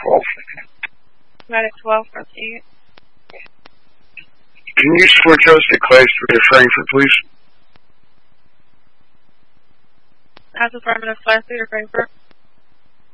12. Medic 12, proceed. Can you switch us to Class 3 to Frankfurt, please? As affirmative, Class 3 to Frankfurt.